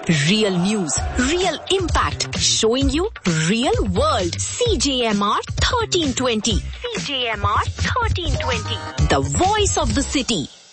Real news, real impact, showing you real world. CJMR 1320. CJMR 1320. The voice of the city.